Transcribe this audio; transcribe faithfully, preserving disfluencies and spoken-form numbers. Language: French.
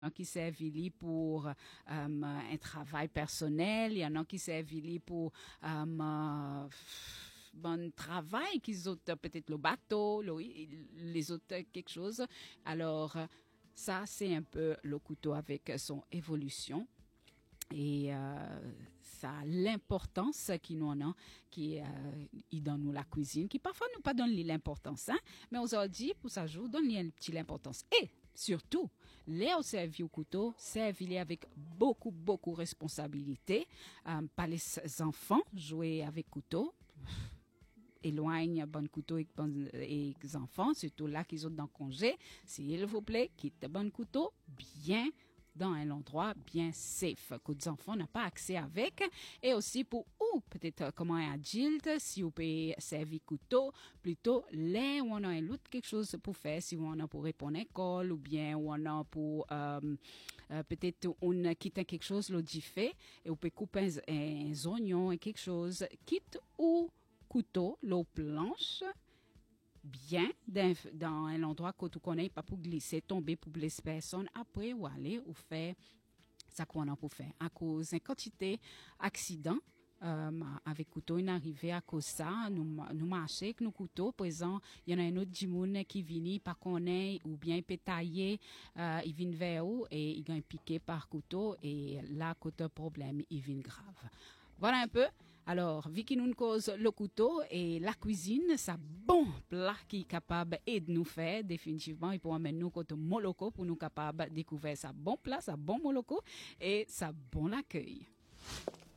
qui servent pour euh, un travail personnel, il y en a qui servent pour euh, bon travail, qu'ils ont peut-être le bateau, le, les autres quelque chose. Alors, ça, c'est un peu le couteau avec son évolution. Et euh, ça a l'importance qui nous en a, qui euh, il donne nous la cuisine, qui parfois nous pas donne l'importance, hein, mais aujourd'hui, pour ça jour, donne une petite importance. Et surtout, les au servi au couteau, servi avec beaucoup, beaucoup de responsabilité. Euh, pas les enfants jouer avec couteau. Éloigne bon couteau et bon et enfants, surtout là qu'ils ont dans congé. S'il vous plaît, quitte bon couteau bien dans un endroit bien safe, que les enfants n'ont pas accès avec. Et aussi pour ou peut-être comment un adulte, si vous pouvez servir couteau, plutôt là où on a un autre quelque chose pour faire, si on a pour répondre à l'école, ou bien où on a pour euh, euh, peut-être on quitte quelque chose l'autre fait, et on peut couper un, un oignon et quelque chose, quitte ou couteau, l'eau planche, bien dans, dans un endroit que tu connais pas pour glisser, tomber pour blesser personne, après ou aller ou faire ça qu'on a pour faire. À cause d'une quantité d'accidents, euh, avec couteau, il arrivé à cause de ça, nous, nous marcher avec nos couteaux, par exemple, il y en a un autre djimoun qui vient, pas connaît, ou bien il peut tailler, euh, il vient vers où, et il gagne piqué par couteau, et là, côté problème, il vient grave. Voilà un peu. Alors, vu qu'il nous cause le couteau et la cuisine, c'est un bon plat qui est capable de nous faire, définitivement, il peut amener nous côté moloko pour nous capables de découvrir ça bon plat, ça bon moloko et ça bon accueil.